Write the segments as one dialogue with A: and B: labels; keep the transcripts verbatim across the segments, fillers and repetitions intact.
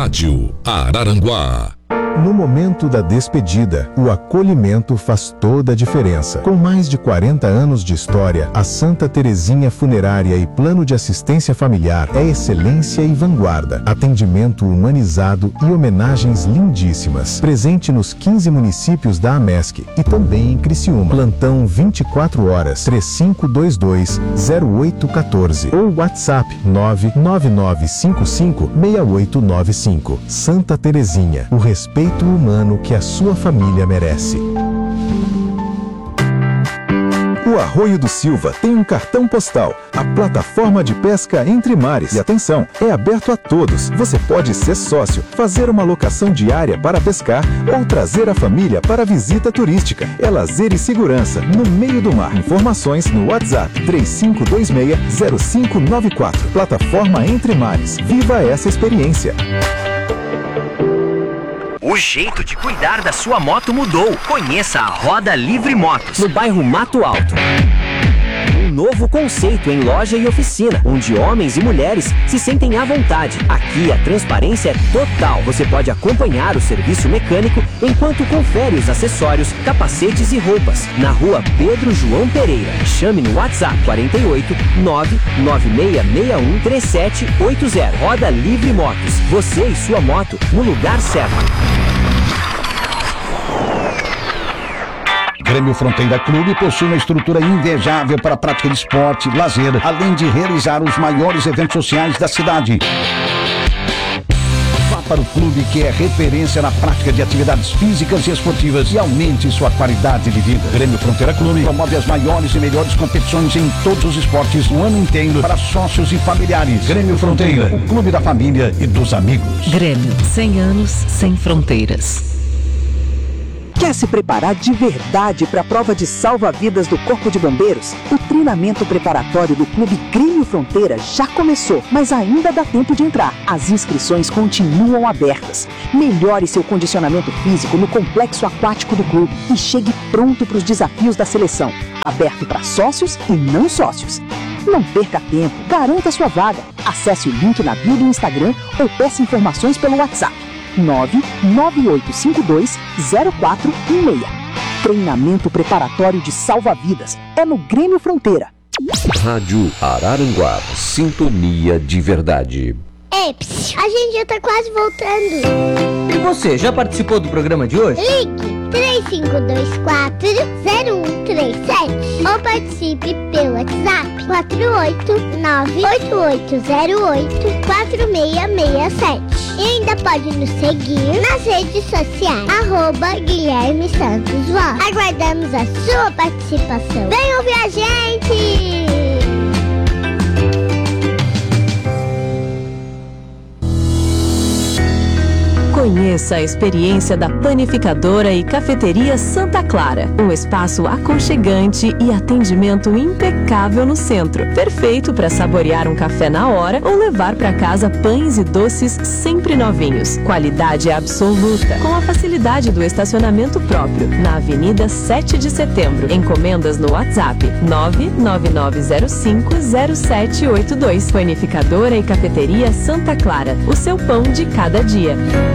A: Rádio Araranguá.
B: No momento da despedida, o acolhimento faz toda a diferença. Com mais de quarenta anos de história, a Santa Terezinha Funerária e Plano de Assistência Familiar é excelência e vanguarda. Atendimento humanizado e homenagens lindíssimas. Presente nos quinze municípios da AMESC e também em Criciúma. Plantão vinte e quatro horas, três cinco dois dois, zero oito um quatro ou WhatsApp nove nove nove cinco cinco, seis oito nove cinco. Santa Terezinha, o respeito humano que a sua família merece. O Arroio do Silva tem um cartão postal, a plataforma de pesca Entre Mares. E atenção, é aberto a todos. Você pode ser sócio, fazer uma locação diária para pescar ou trazer a família para visita turística. É lazer e segurança no meio do mar. Informações no WhatsApp três cinco dois seis, zero cinco nove quatro. Plataforma Entre Mares. Viva essa experiência.
C: O jeito de cuidar da sua moto mudou. Conheça a Roda Livre Motos, no bairro Mato Alto. Um novo conceito em loja e oficina, onde homens e mulheres se sentem à vontade. Aqui a transparência é total. Você pode acompanhar o serviço mecânico enquanto confere os acessórios, capacetes e roupas. Na rua Pedro João Pereira. Chame no WhatsApp quarenta e oito, nove nove seis seis um, três sete oito zero. Roda Livre Motos. Você e sua moto no lugar certo.
D: Grêmio Fronteira Clube possui uma estrutura invejável para a prática de esporte, lazer, além de realizar os maiores eventos sociais da cidade. Vá para o clube que é referência na prática de atividades físicas e esportivas e aumente sua qualidade de vida. Grêmio Fronteira Clube promove as maiores e melhores competições em todos os esportes o ano inteiro para sócios e familiares. Grêmio Fronteira, o clube da família e dos amigos.
E: Grêmio, cem anos sem fronteiras.
F: Quer se preparar de verdade para a prova de salva-vidas do Corpo de Bombeiros? O treinamento preparatório do Clube Grêmio Fronteira já começou, mas ainda dá tempo de entrar. As inscrições continuam abertas. Melhore seu condicionamento físico no complexo aquático do clube e chegue pronto para os desafios da seleção. Aberto para sócios e não sócios. Não perca tempo, garanta sua vaga. Acesse o link na bio do Instagram ou peça informações pelo WhatsApp. nove nove oito cinco dois, zero quatro um seis. Treinamento preparatório de salva-vidas é no Grêmio Fronteira.
G: Rádio Araranguá, sintonia de verdade.
H: Eps, a gente já tá quase voltando.
I: E você, já participou do programa de hoje?
H: Ligue três cinco dois quatro, zero um três sete ou participe pelo WhatsApp quatro oito nove, oito oito zero oito, quatro seis seis sete. E ainda pode nos seguir nas redes sociais, arroba Guilherme Santos Voz. Aguardamos a sua participação. Vem ouvir a gente!
E: Conheça a experiência da Panificadora e Cafeteria Santa Clara. Um espaço aconchegante e atendimento impecável no centro. Perfeito para saborear um café na hora ou levar para casa pães e doces sempre novinhos. Qualidade absoluta, com a facilidade do estacionamento próprio, na Avenida sete de Setembro. Encomendas no WhatsApp nove nove nove zero cinco, zero sete oito dois. Panificadora e Cafeteria Santa Clara. O seu pão de cada dia.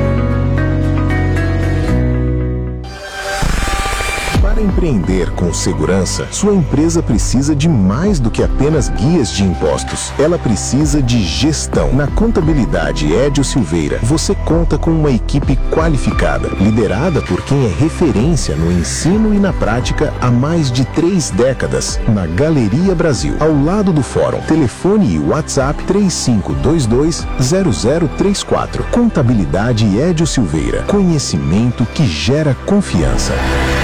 B: Para empreender com segurança, sua empresa precisa de mais do que apenas guias de impostos. Ela precisa de gestão. Na Contabilidade Edio Silveira, você conta com uma equipe qualificada, liderada por quem é referência no ensino e na prática há mais de três décadas, na Galeria Brasil, ao lado do Fórum. Telefone e WhatsApp três cinco dois dois, zero zero três quatro. Contabilidade Edio Silveira. Conhecimento que gera confiança.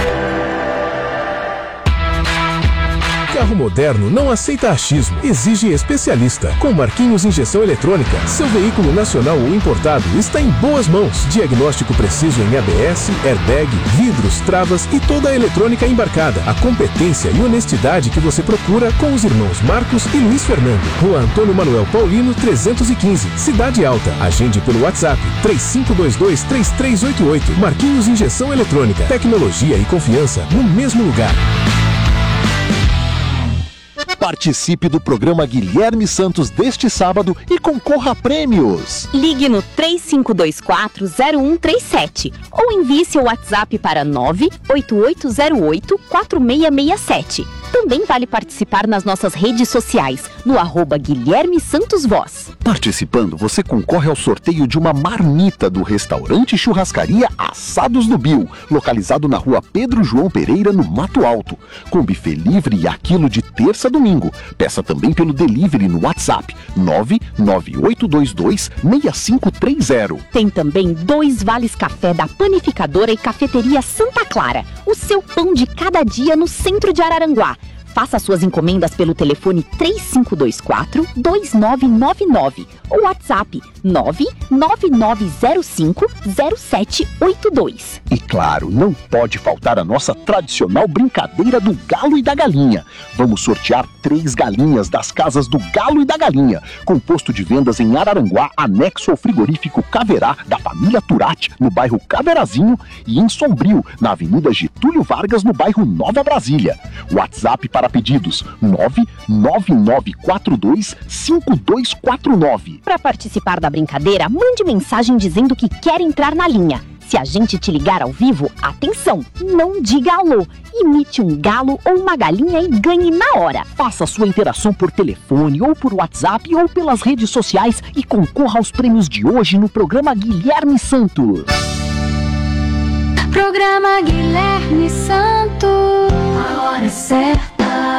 J: Carro moderno não aceita achismo, exige especialista. Com Marquinhos Injeção Eletrônica, seu veículo nacional ou importado está em boas mãos. Diagnóstico preciso em A B S, airbag, vidros, travas e toda a eletrônica embarcada. A competência e honestidade que você procura com os irmãos Marcos e Luiz Fernando. Rua Antônio Manuel Paulino, trezentos e quinze, Cidade Alta. Agende pelo WhatsApp três cinco dois dois, três três oito oito. Marquinhos Injeção Eletrônica. Tecnologia e confiança no mesmo lugar.
K: Participe do programa Guilherme Santos deste sábado e concorra a prêmios.
L: Ligue no três cinco dois quatro, zero um três sete ou envie seu WhatsApp para nove oito oito zero oito, quatro seis seis sete. Também vale participar nas nossas redes sociais, no arroba Guilherme Santos Voz.
K: Participando, você concorre ao sorteio de uma marmita do restaurante Churrascaria Assados do Bill, localizado na rua Pedro João Pereira, no Mato Alto, com buffet livre e aquilo de terça a domingo. Peça também pelo delivery no WhatsApp nove nove oito dois dois, seis cinco três zero.
L: Tem também dois vales café da Panificadora e Cafeteria Santa Clara, o seu pão de cada dia no centro de Araranguá. Faça suas encomendas pelo telefone três cinco dois quatro, dois nove nove nove ou WhatsApp nove nove nove zero cinco, zero sete oito dois.
K: E claro, não pode faltar a nossa tradicional brincadeira do Galo e da Galinha. Vamos sortear três galinhas das casas do Galo e da Galinha, com posto de vendas em Araranguá, anexo ao frigorífico Caverá, da família Turati, no bairro Caverazinho, e em Sombrio, na Avenida Getúlio Vargas, no bairro Nova Brasília. WhatsApp para pedidos nove nove nove quatro dois, cinco dois quatro nove.
L: Para participar da brincadeira, mande mensagem dizendo que quer entrar na linha. Se a gente te ligar ao vivo, atenção, não diga alô. Imite um galo ou uma galinha e ganhe na hora.
C: Faça sua interação por telefone ou por WhatsApp ou pelas redes sociais e concorra aos prêmios de hoje no programa Guilherme Santos.
M: Programa Guilherme Santos, a hora certa.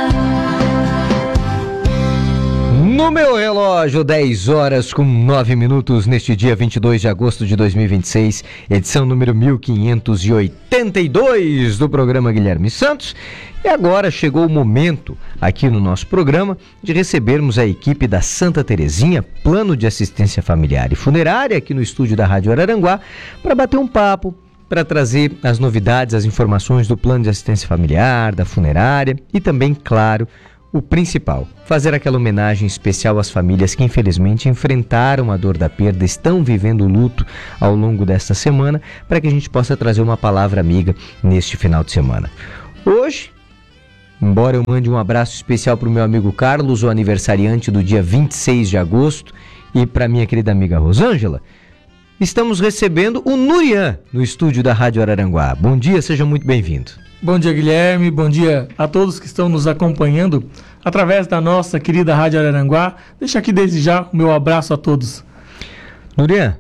I: No meu relógio, dez horas com nove minutos, neste dia vinte e dois de agosto de dois mil e vinte e seis, edição número mil quinhentos e oitenta e dois do programa Guilherme Santos. E agora chegou o momento, aqui no nosso programa, de recebermos a equipe da Santa Terezinha, Plano de Assistência Familiar e Funerária, aqui no estúdio da Rádio Araranguá, para bater um papo, para trazer as novidades, as informações do Plano de Assistência Familiar, da funerária e também, claro, o principal, fazer aquela homenagem especial às famílias que infelizmente enfrentaram a dor da perda, estão vivendo o luto ao longo desta semana, para que a gente possa trazer uma palavra amiga neste final de semana. Hoje, embora eu mande um abraço especial para o meu amigo Carlos, o aniversariante do dia vinte e seis de agosto, e para minha querida amiga Rosângela, estamos recebendo o Nurian no estúdio da Rádio Araranguá. Bom dia, seja muito bem-vindo.
N: Bom dia, Guilherme. Bom dia a todos que estão nos acompanhando através da nossa querida Rádio Araranguá. Deixa aqui desde já o meu abraço a todos.
I: Nurian,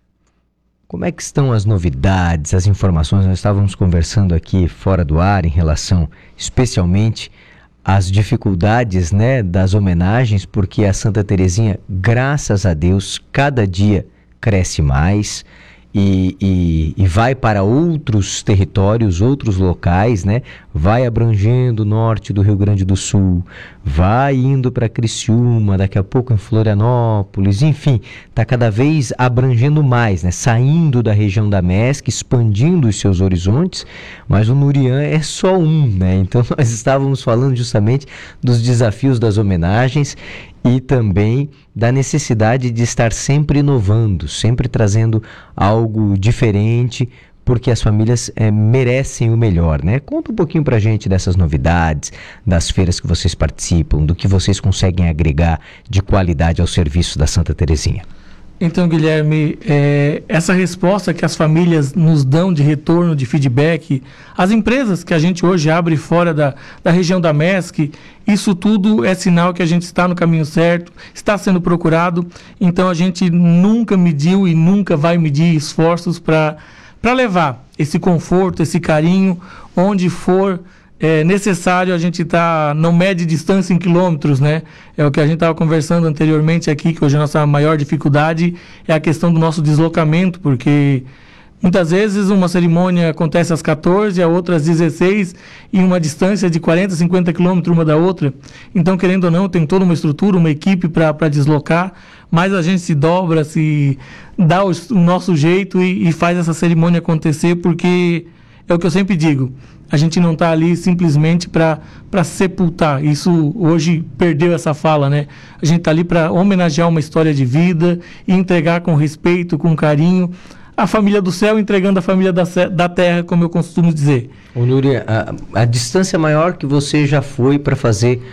I: como é que estão as novidades, as informações? Nós estávamos conversando aqui fora do ar em relação especialmente às dificuldades, né, das homenagens, porque a Santa Terezinha, graças a Deus, cada dia cresce mais. E, e, e vai para outros territórios, outros locais, né? Vai abrangendo o norte do Rio Grande do Sul, vai indo para Criciúma, daqui a pouco em Florianópolis, enfim, está cada vez abrangendo mais, né? Saindo da região da M E S C, expandindo os seus horizontes, mas o Nurian é só um, né? Então nós estávamos falando justamente dos desafios das homenagens e também da necessidade de estar sempre inovando, sempre trazendo algo diferente, porque as famílias é, merecem o melhor, né? Conta um pouquinho pra gente dessas novidades, das feiras que vocês participam, do que vocês conseguem agregar de qualidade ao serviço da Santa Terezinha.
N: Então, Guilherme, é, essa resposta que as famílias nos dão de retorno, de feedback, as empresas que a gente hoje abre fora da, da região da M E S C, isso tudo é sinal que a gente está no caminho certo, está sendo procurado, então a gente nunca mediu e nunca vai medir esforços para para levar esse conforto, esse carinho, onde for é, necessário. A gente tá, não mede distância em quilômetros, né? É o que a gente estava conversando anteriormente aqui, que hoje a nossa maior dificuldade é a questão do nosso deslocamento, porque muitas vezes uma cerimônia acontece às quatorze, a outra às dezesseis, em uma distância de quarenta, cinquenta quilômetros uma da outra. Então, querendo ou não, tem toda uma estrutura, uma equipe para deslocar, mas a gente se dobra, se dá o, o nosso jeito e, e faz essa cerimônia acontecer, porque é o que eu sempre digo, a gente não está ali simplesmente para sepultar. Isso hoje perdeu essa fala, né? A gente está ali para homenagear uma história de vida e entregar com respeito, com carinho, a família do céu entregando a família da, da terra, como eu costumo dizer.
I: Ô Nuri, a, a distância maior que você já foi para fazer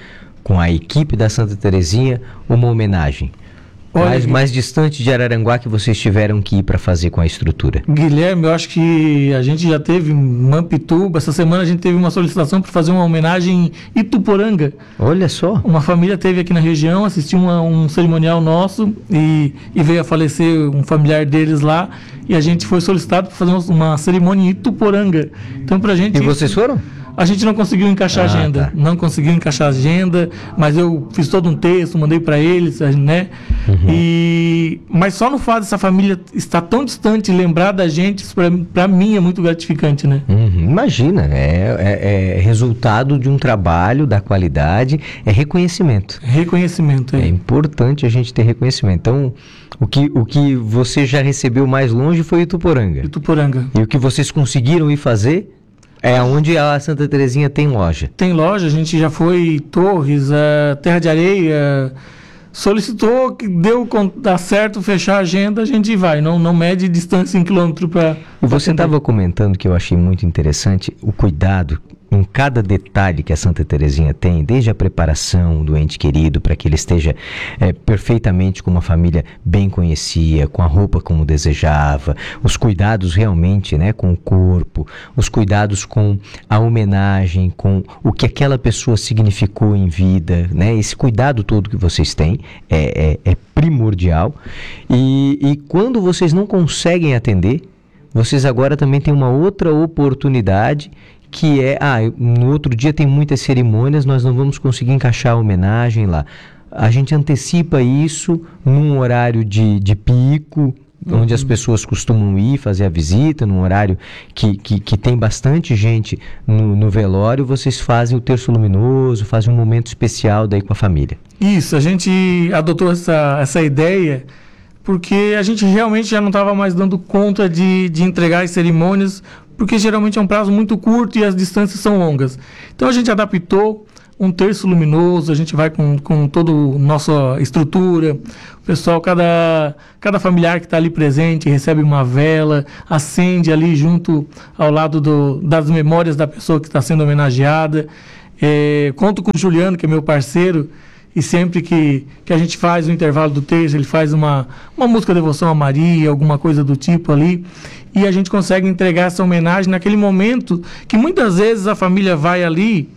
I: com a equipe da Santa Terezinha uma homenagem?
N: Olha,
I: mais, mais distante de Araranguá que vocês tiveram que ir para fazer com a estrutura?
N: Guilherme, eu acho que a gente já teve em Mampituba, essa semana a gente teve uma solicitação para fazer uma homenagem em Ituporanga.
I: Olha só.
N: Uma família teve aqui na região, assistiu uma, um cerimonial nosso e, e veio a falecer um familiar deles lá, e a gente foi solicitado para fazer uma, uma cerimônia em Ituporanga. Então, pra gente...
I: E vocês foram?
N: A gente não conseguiu encaixar a
I: Ah,
N: agenda,
I: tá.
N: não conseguiu encaixar a agenda, mas eu fiz todo um texto, mandei para eles, né?
I: Uhum.
N: E mas só no fato dessa família estar tão distante, lembrar da gente, isso para mim é muito gratificante, né?
I: Uhum, imagina, é, é, é resultado de um trabalho, da qualidade, é reconhecimento.
N: Reconhecimento, é.
I: É importante a gente ter reconhecimento. Então, o que, o que você já recebeu mais longe foi Ituporanga.
N: Ituporanga.
I: E o que vocês conseguiram ir fazer é onde a Santa Terezinha tem loja.
N: Tem loja, a gente já foi Torres, uh, Terra de Areia, solicitou que deu dar certo, fechar a agenda, a gente vai, não, não mede distância em quilômetro para...
I: E você estava comentando que eu achei muito interessante o cuidado em cada detalhe que a Santa Terezinha tem, desde a preparação do ente querido para que ele esteja é, perfeitamente como a família bem conhecia, com a roupa como desejava, os cuidados realmente, né, com o corpo, os cuidados com a homenagem, com o que aquela pessoa significou em vida, né, esse cuidado todo que vocês têm é, é, é primordial. E, e quando vocês não conseguem atender, vocês agora também têm uma outra oportunidade, que é, ah, no outro dia tem muitas cerimônias, nós não vamos conseguir encaixar a homenagem lá. A gente antecipa isso num horário de, de pico, uhum. onde as pessoas costumam ir fazer a visita, num horário que, que, que tem bastante gente no, no velório, vocês fazem o terço luminoso, fazem um momento especial daí com a família.
N: Isso, a gente adotou essa, essa ideia porque a gente realmente já não estava mais dando conta de, de entregar as cerimônias, porque geralmente é um prazo muito curto e as distâncias são longas. Então a gente adaptou um terço luminoso, a gente vai com, com toda a nossa estrutura, o pessoal, cada, cada familiar que está ali presente recebe uma vela, acende ali junto ao lado do, das memórias da pessoa que está sendo homenageada. É, conto com o Juliano, que é meu parceiro, e sempre que, que a gente faz o intervalo do terço, ele faz uma, uma música de devoção a Maria, alguma coisa do tipo ali, e a gente consegue entregar essa homenagem naquele momento que muitas vezes a família vai ali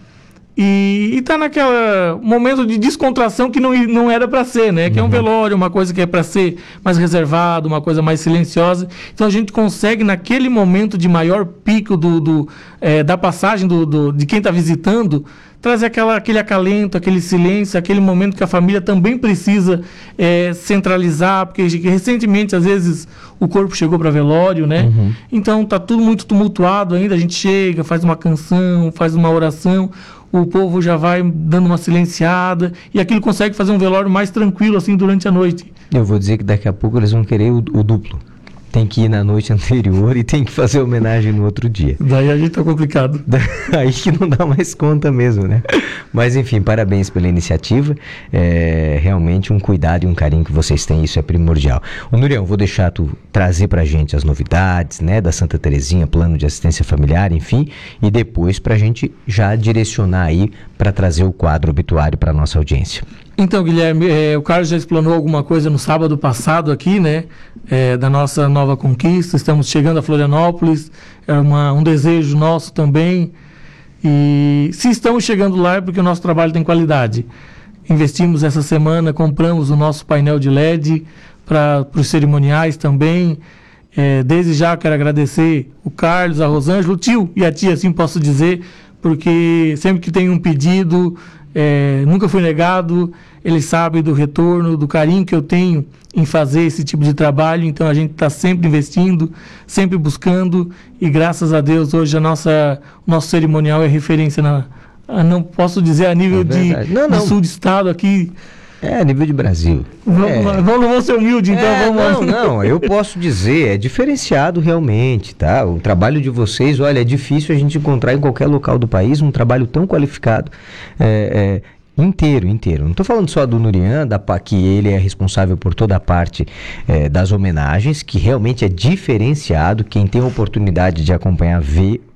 N: e está naquele momento de descontração que não, não era para ser, né? Que uhum. é um velório, uma coisa que é para ser mais reservado, uma coisa mais silenciosa. Então a gente consegue, naquele momento de maior pico do, do, é, da passagem do, do, de quem está visitando, trazer aquela, aquele acalento, aquele silêncio, aquele momento que a família também precisa é, centralizar, porque recentemente, às vezes, o corpo chegou para velório, né? Uhum. Então, tá tudo muito tumultuado ainda, a gente chega, faz uma canção, faz uma oração, o povo já vai dando uma silenciada, e aquilo consegue fazer um velório mais tranquilo, assim, durante a noite.
I: Eu vou dizer que daqui a pouco eles vão querer o, o duplo. Tem que ir na noite anterior e tem que fazer homenagem no outro dia.
N: Daí a gente tá complicado.
I: Aí que não dá mais conta mesmo, né? Mas enfim, parabéns pela iniciativa. É realmente um cuidado e um carinho que vocês têm, isso é primordial. Ô Nurião, vou deixar tu trazer pra gente as novidades, né? Da Santa Terezinha, plano de assistência familiar, enfim. E depois pra gente já direcionar aí para trazer o quadro obituário para nossa audiência.
N: Então, Guilherme, é, o Carlos já explanou alguma coisa no sábado passado aqui, né? É, da nossa nova conquista. Estamos chegando a Florianópolis. É uma, um desejo nosso também. E se estamos chegando lá é porque o nosso trabalho tem qualidade. Investimos essa semana, compramos o nosso painel de L E D para os cerimoniais também. É, desde já quero agradecer o Carlos, a Rosângela, o tio e a tia, assim posso dizer, porque sempre que tem um pedido, é, nunca foi negado. Eles sabem do retorno, do carinho que eu tenho em fazer esse tipo de trabalho. Então a gente está sempre investindo, sempre buscando, e graças a Deus hoje a nossa, o nosso cerimonial é referência na, não posso dizer a nível é de, não, não. de sul de estado aqui.
I: É, a nível de Brasil.
N: Vamos,
I: é.
N: vamos, vamos ser humilde, então
I: é,
N: vamos.
I: Não, não, eu posso dizer, é diferenciado realmente, tá? O trabalho de vocês, olha, é difícil a gente encontrar em qualquer local do país um trabalho tão qualificado. É, é, Inteiro, inteiro. Não estou falando só do Nurian, da, que ele é responsável por toda a parte é, das homenagens, que realmente é diferenciado. Quem tem a oportunidade de acompanhar vê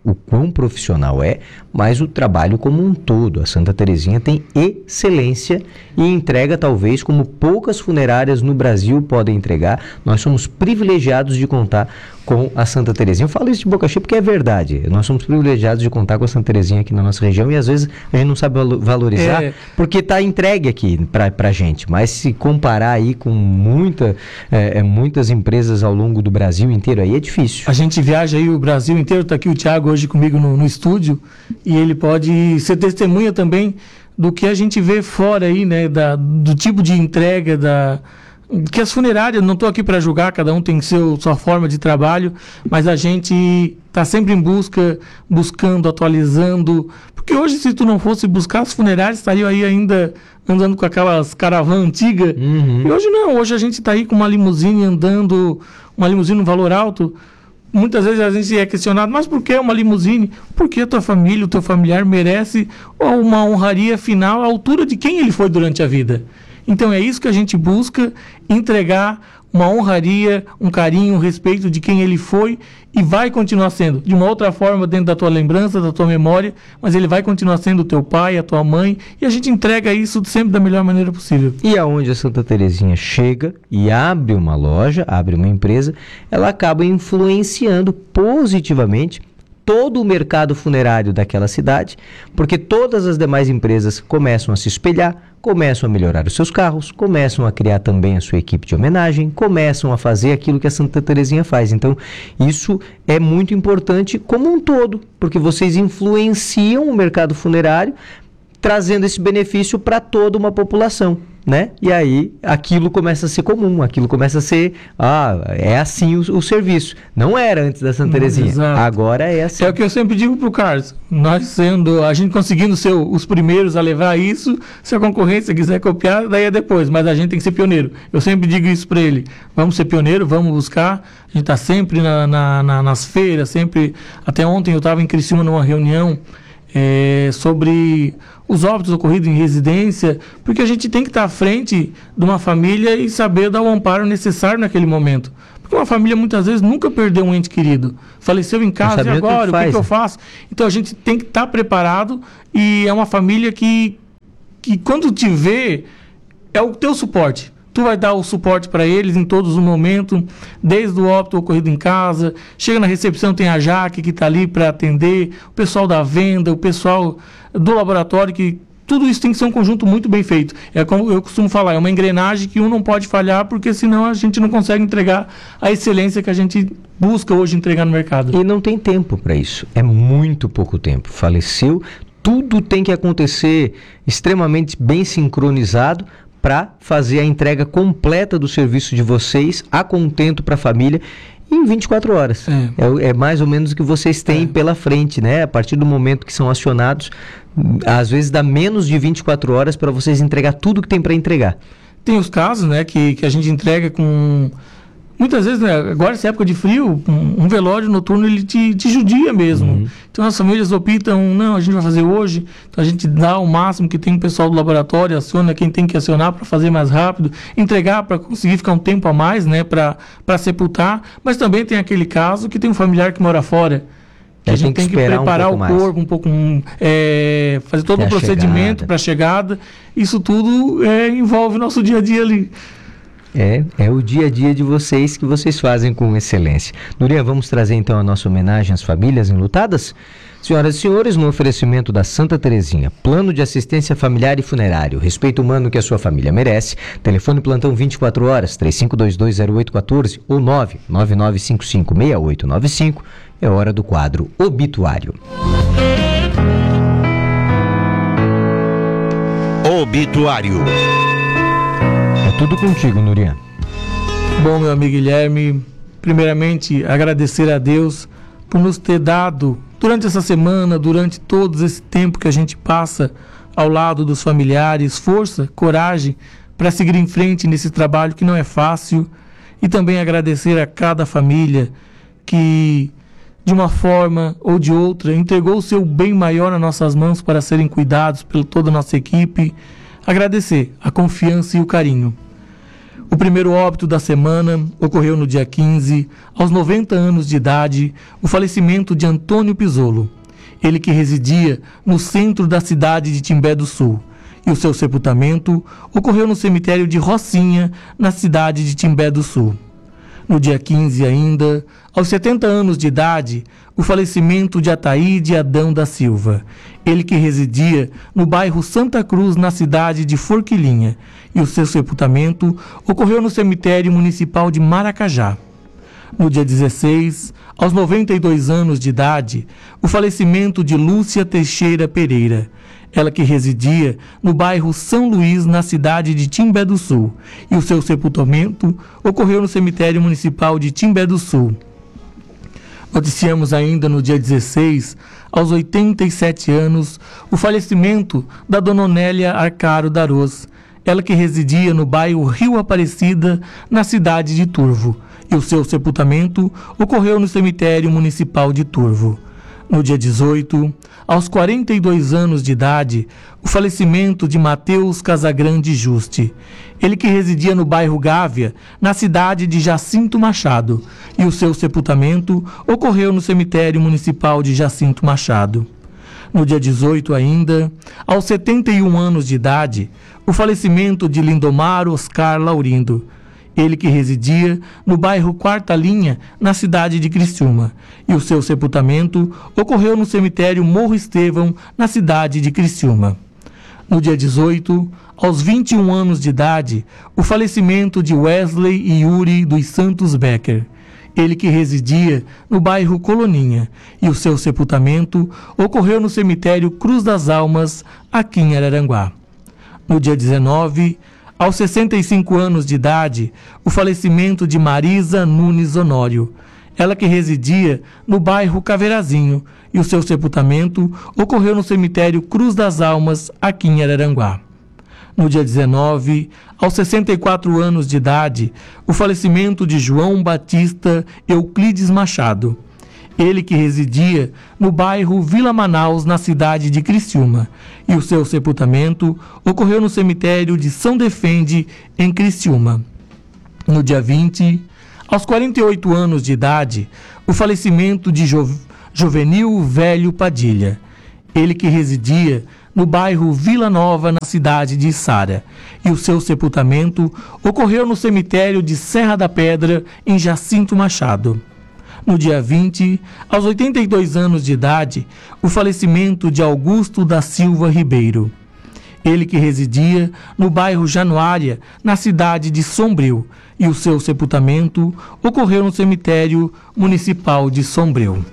I: o quão profissional é, mas o trabalho como um todo. A Santa Terezinha tem excelência e entrega talvez como poucas funerárias no Brasil podem entregar. Nós somos privilegiados de contar com a Santa Terezinha. Eu falo isso de boca cheia porque é verdade. Nós somos privilegiados de contar com a Santa Terezinha aqui na nossa região e às vezes a gente não sabe valorizar é. porque está entregue aqui para a gente. Mas se comparar aí com muita, é, muitas empresas ao longo do Brasil inteiro, aí é difícil.
N: A gente viaja aí o Brasil inteiro, está aqui o Thiago hoje comigo no, no estúdio e ele pode ser testemunha também do que a gente vê fora aí, né, da, do tipo de entrega da... que as funerárias, não estou aqui para julgar, cada um tem seu, sua forma de trabalho, mas a gente está sempre em busca, buscando, atualizando, porque hoje se tu não fosse buscar, as funerárias estariam aí ainda andando com aquelas caravanas antigas, uhum. e hoje não, hoje a gente está aí com uma limusine andando, uma limusine no valor alto. Muitas vezes a gente é questionado, mas por que uma limusine? Porque a tua família, o teu familiar merece uma honraria final à altura de quem ele foi durante a vida. Então é isso que a gente busca, entregar uma honraria, um carinho, um respeito de quem ele foi e vai continuar sendo, de uma outra forma dentro da tua lembrança, da tua memória, mas ele vai continuar sendo o teu pai, a tua mãe, e a gente entrega isso sempre da melhor maneira possível.
I: E aonde a Santa Terezinha chega e abre uma loja, abre uma empresa, ela acaba influenciando positivamente todo o mercado funerário daquela cidade, porque todas as demais empresas começam a se espelhar, começam a melhorar os seus carros, começam a criar também a sua equipe de homenagem, começam a fazer aquilo que a Santa Terezinha faz. Então, isso é muito importante como um todo, porque vocês influenciam o mercado funerário, trazendo esse benefício para toda uma população, né? E aí aquilo começa a ser comum, aquilo começa a ser, ah, é assim o, o serviço. Não era antes da Santa Terezinha,
N: Exato.
I: Agora é assim.
N: É o que eu sempre digo pro Carlos, nós sendo, a gente conseguindo ser os primeiros a levar isso, se a concorrência quiser copiar, daí é depois, mas a gente tem que ser pioneiro. Eu sempre digo isso para ele, vamos ser pioneiro, vamos buscar, a gente tá sempre na, na, na, nas feiras, sempre, até ontem eu estava em Criciúma numa reunião, É, sobre os óbitos ocorridos em residência, porque a gente tem que estar à frente de uma família e saber dar o amparo necessário naquele momento. Porque uma família muitas vezes nunca perdeu um ente querido, faleceu em casa, e agora, o que, que eu faço? Então a gente tem que estar preparado e é uma família que, que quando te vê, é o teu suporte. Tu vai dar o suporte para eles em todos os momentos, desde o óbito ocorrido em casa, chega na recepção, tem a Jaque que está ali para atender, o pessoal da venda, o pessoal do laboratório, que tudo isso tem que ser um conjunto muito bem feito. É como eu costumo falar, é uma engrenagem que um não pode falhar, porque senão a gente não consegue entregar a excelência que a gente busca hoje entregar no mercado.
I: E não tem tempo para isso, é muito pouco tempo. Faleceu, tudo tem que acontecer extremamente bem sincronizado, para fazer a entrega completa do serviço de vocês, a contento para a família, em vinte e quatro horas. É. É, é mais ou menos o que vocês têm é. pela frente, né? A partir do momento que são acionados, às vezes dá menos de vinte e quatro horas para vocês entregar tudo que tem para entregar.
N: Tem os casos, né, que, que a gente entrega com... Muitas vezes, né, agora essa época de frio, um, um velório noturno ele te, te judia mesmo. Uhum. Então as famílias optam, não, a gente vai fazer hoje, então a gente dá o máximo que tem o pessoal do laboratório, aciona quem tem que acionar para fazer mais rápido, entregar para conseguir ficar um tempo a mais, né, para sepultar, mas também tem aquele caso que tem um familiar que mora fora. Que a gente tem que, tem que preparar um o corpo, um pouco, um, é, fazer todo o um procedimento para a chegada. Isso tudo é, envolve o nosso dia a dia ali.
I: É, é o dia a dia de vocês que vocês fazem com excelência. Nuria, vamos trazer então a nossa homenagem às famílias enlutadas? Senhoras e senhores, no oferecimento da Santa Terezinha, plano de assistência familiar e funerário, respeito humano que a sua família merece, telefone plantão vinte e quatro horas, três cinco dois dois zero oito um quatro ou nove nove nove cinco cinco seis oito nove cinco, é hora do quadro Obituário.
D: Obituário.
I: É tudo contigo, Nurian.
N: Bom, meu amigo Guilherme, primeiramente agradecer a Deus por nos ter dado, durante essa semana, durante todo esse tempo que a gente passa ao lado dos familiares, força, coragem para seguir em frente nesse trabalho que não é fácil, e também agradecer a cada família que, de uma forma ou de outra, entregou o seu bem maior nas nossas mãos para serem cuidados por toda a nossa equipe. Agradecer a confiança e o carinho. O primeiro óbito da semana ocorreu no dia quinze, aos noventa anos de idade, o falecimento de Antônio Pisolo, ele que residia no centro da cidade de Timbé do Sul, e o seu sepultamento ocorreu no cemitério de Rocinha, na cidade de Timbé do Sul. No dia quinze ainda, aos setenta anos de idade, o falecimento de Ataíde Adão da Silva, ele que residia no bairro Santa Cruz, na cidade de Forquilinha, e o seu sepultamento ocorreu no cemitério municipal de Maracajá. No dia dezesseis, aos noventa e dois anos de idade, o falecimento de Lúcia Teixeira Pereira, ela que residia no bairro São Luís, na cidade de Timbé do Sul, e o seu sepultamento ocorreu no cemitério municipal de Timbé do Sul. Noticiamos ainda no dia dezesseis, aos oitenta e sete anos, o falecimento da dona Onélia Arcaro Darós, ela que residia no bairro Rio Aparecida, na cidade de Turvo, e o seu sepultamento ocorreu no cemitério municipal de Turvo. No dia dezoito, aos quarenta e dois anos de idade, o falecimento de Mateus Casagrande Juste, ele que residia no bairro Gávea, na cidade de Jacinto Machado, e o seu sepultamento ocorreu no cemitério municipal de Jacinto Machado. No dia dezoito ainda, aos setenta e um anos de idade, o falecimento de Lindomar Oscar Laurindo, ele que residia no bairro Quarta Linha, na cidade de Criciúma, e o seu sepultamento ocorreu no cemitério Morro Estevão, na cidade de Criciúma. No dia dezoito, aos vinte e um anos de idade, o falecimento de Wesley e Yuri dos Santos Becker, ele que residia no bairro Coloninha, e o seu sepultamento ocorreu no cemitério Cruz das Almas, aqui em Araranguá. No dia dezenove, aos sessenta e cinco anos de idade, o falecimento de Marisa Nunes Honório, ela que residia no bairro Caveirazinho, e o seu sepultamento ocorreu no cemitério Cruz das Almas, aqui em Araranguá. No dia dezenove, aos sessenta e quatro anos de idade, o falecimento de João Batista Euclides Machado, ele que residia no bairro Vila Manaus, na cidade de Criciúma, e o seu sepultamento ocorreu no cemitério de São Defende, em Criciúma. No dia vinte, aos quarenta e oito anos de idade, o falecimento de jo- Jovenil Velho Padilha, ele que residia no bairro Vila Nova, na cidade de Içara, e o seu sepultamento ocorreu no cemitério de Serra da Pedra, em Jacinto Machado. No dia vinte, aos oitenta e dois anos de idade, o falecimento de Augusto da Silva Ribeiro, ele que residia no bairro Januária, na cidade de Sombrio, e o seu sepultamento ocorreu no cemitério municipal de Sombrio.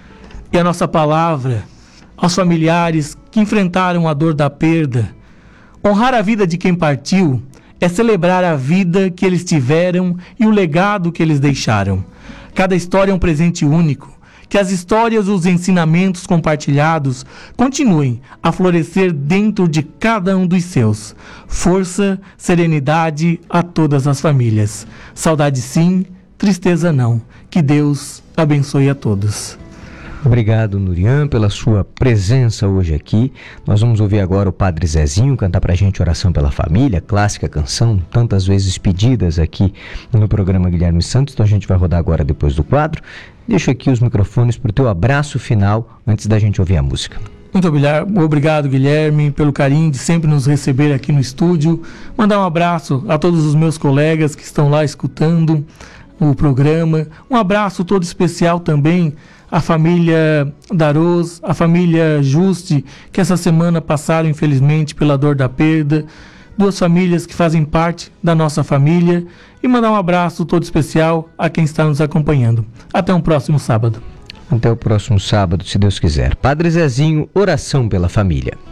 N: E a nossa palavra aos familiares que enfrentaram a dor da perda: honrar a vida de quem partiu é celebrar a vida que eles tiveram e o legado que eles deixaram. Cada história é um presente único. Que as histórias e os ensinamentos compartilhados continuem a florescer dentro de cada um dos seus. Força, serenidade a todas as famílias. Saudade sim, tristeza não. Que Deus abençoe a todos.
I: Obrigado, Nurian, pela sua presença hoje aqui. Nós vamos ouvir agora o Padre Zezinho cantar pra gente Oração pela Família, clássica canção, tantas vezes pedidas aqui no programa Guilherme Santos. Então a gente vai rodar agora depois do quadro. Deixo aqui os microfones para o teu abraço final antes da gente ouvir a música.
N: Muito obrigado, Guilherme, pelo carinho de sempre nos receber aqui no estúdio. Mandar um abraço a todos os meus colegas que estão lá escutando o programa. Um abraço todo especial também à família Darós, à família Juste, que essa semana passaram, infelizmente, pela dor da perda. Duas famílias que fazem parte da nossa família. E mandar um abraço todo especial a quem está nos acompanhando. Até um próximo sábado.
I: Até o próximo sábado, se Deus quiser. Padre Zezinho, Oração pela Família.